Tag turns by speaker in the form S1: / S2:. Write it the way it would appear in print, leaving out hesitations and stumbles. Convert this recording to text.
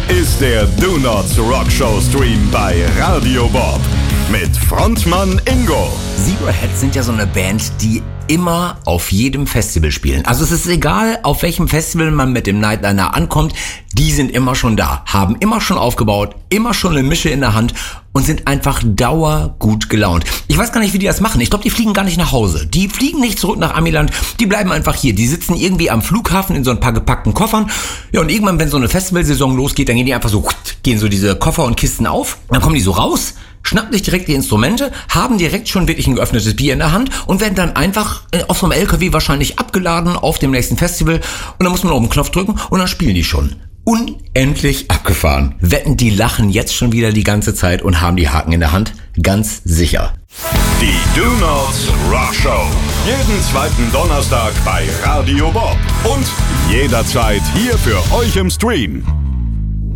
S1: ist der Do Nots Rock Show Stream bei Radio Bob mit Frontmann Ingo.
S2: Zebraheads sind ja so eine Band, die immer auf jedem Festival spielen. Also es ist egal, auf welchem Festival man mit dem Nightliner ankommt, die sind immer schon da, haben immer schon aufgebaut, immer schon eine Mische in der Hand und sind einfach dauergut gelaunt. Ich weiß gar nicht, wie die das machen. Ich glaube, die fliegen gar nicht nach Hause. Die fliegen nicht zurück nach Amiland, die bleiben einfach hier. Die sitzen irgendwie am Flughafen in so ein paar gepackten Koffern. Ja, und irgendwann, wenn so eine Festivalsaison losgeht, dann gehen die einfach so, gehen so diese Koffer und Kisten auf, dann kommen die so raus, schnappen sich direkt die Instrumente, haben direkt schon wirklich ein geöffnetes Bier in der Hand und werden dann einfach auf so einem LKW wahrscheinlich abgeladen auf dem nächsten Festival und dann muss man auf den Knopf drücken und dann spielen die schon. Unendlich abgefahren. Wetten, die lachen jetzt schon wieder die ganze Zeit und haben die Haken in der Hand? Ganz sicher.
S1: Die Do Nots Rock Show. Jeden zweiten Donnerstag bei Radio Bob und jederzeit hier für euch im Stream.